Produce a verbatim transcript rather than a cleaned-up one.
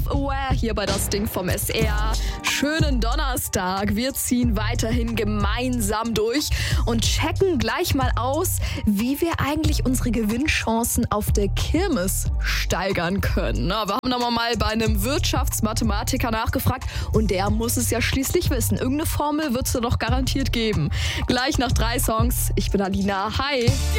Self-Aware hier bei Das Ding vom S R. Schönen Donnerstag. Wir ziehen weiterhin gemeinsam durch und checken gleich mal aus, wie wir eigentlich unsere Gewinnchancen auf der Kirmes steigern können. Na, wir haben da mal bei einem Wirtschaftsmathematiker nachgefragt und der muss es ja schließlich wissen. Irgendeine Formel wird es da doch garantiert geben. Gleich nach drei Songs. Ich bin Alina. Hi.